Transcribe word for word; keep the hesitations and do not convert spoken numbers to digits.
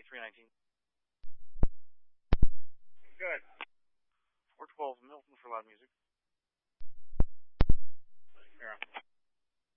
three nineteen. Good. four twelve Milton for loud music.